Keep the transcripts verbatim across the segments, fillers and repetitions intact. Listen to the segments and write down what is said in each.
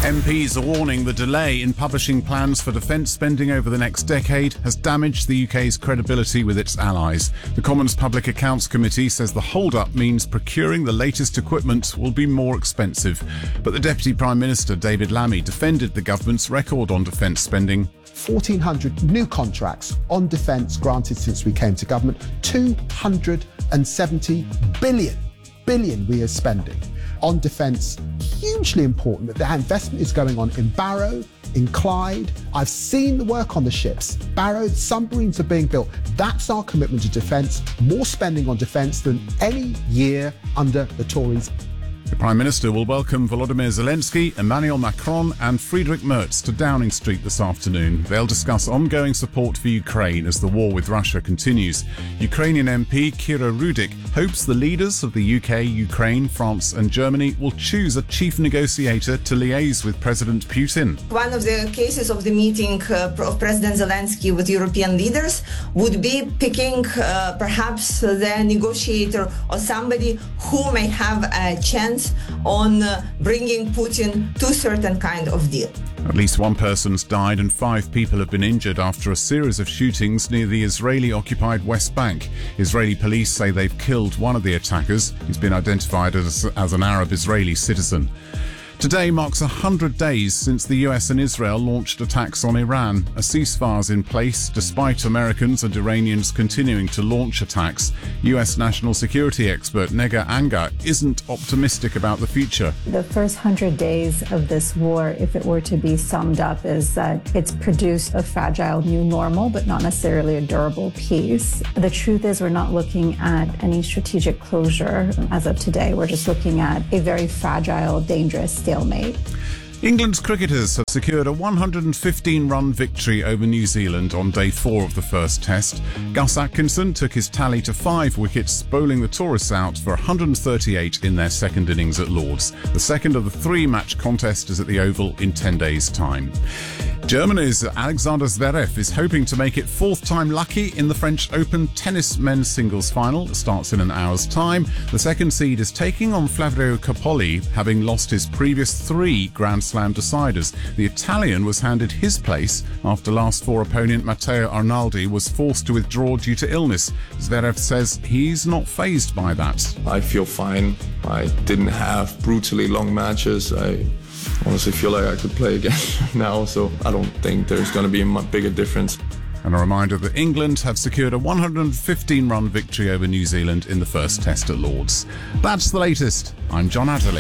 M Ps are warning the delay in publishing plans for defence spending over the next decade has damaged the U K's credibility with its allies. The Commons Public Accounts Committee says the hold-up means procuring the latest equipment will be more expensive. But the Deputy Prime Minister, David Lammy, defended the government's record on defence spending. fourteen hundred new contracts on defence granted since we came to government. two hundred seventy billion, billion we are spending on defence. Hugely important that that investment is going on in Barrow, in Clyde. I've seen the work on the ships. Barrow, submarines are being built. That's our commitment to defence. More spending on defence than any year under the Tories. The Prime Minister will welcome Volodymyr Zelensky, Emmanuel Macron and Friedrich Merz to Downing Street this afternoon. They'll discuss ongoing support for Ukraine as the war with Russia continues. Ukrainian M P Kira Rudik hopes the leaders of the U K, Ukraine, France and Germany will choose a chief negotiator to liaise with President Putin. One of the cases of the meeting uh, of President Zelensky with European leaders would be picking uh, perhaps the negotiator or somebody who may have a chance on uh, bringing Putin to a certain kind of deal. At least one person's died and five people have been injured after a series of shootings near the Israeli-occupied West Bank. Israeli police say they've killed one of the attackers. He's been identified as, as an Arab Israeli citizen. Today marks one hundred days since the U S and Israel launched attacks on Iran. A ceasefire is in place despite Americans and Iranians continuing to launch attacks. U S national security expert Nega Anga isn't optimistic about the future. The first hundred days of this war, if it were to be summed up, is that it's produced a fragile new normal, but not necessarily a durable peace. The truth is we're not looking at any strategic closure as of today. We're just looking at a very fragile, dangerous stalemate. England's cricketers have secured a one hundred fifteen run victory over New Zealand on day four of the first test. Gus Atkinson took his tally to five wickets, bowling the tourists out for one hundred thirty-eight in their second innings at Lord's. The second of the three-match contest is at the Oval in ten days' time. Germany's Alexander Zverev is hoping to make it fourth time lucky in the French Open tennis men's singles final. It starts in an hour's time. The second seed is taking on Flavio Coppoli, having lost his previous three Grand Slam deciders. The Italian was handed his place after last four opponent Matteo Arnaldi was forced to withdraw due to illness. Zverev says he's not fazed by that. I feel fine. I didn't have brutally long matches. I honestly feel like I could play again now, so I don't think there's going to be a much bigger difference. And a reminder that England have secured a one hundred fifteen run victory over New Zealand in the first test at Lord's. That's the latest. I'm John Adderley.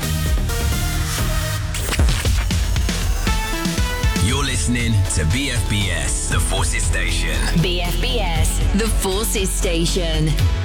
You're listening to B F B S, The Forces Station. B F B S, The Forces Station.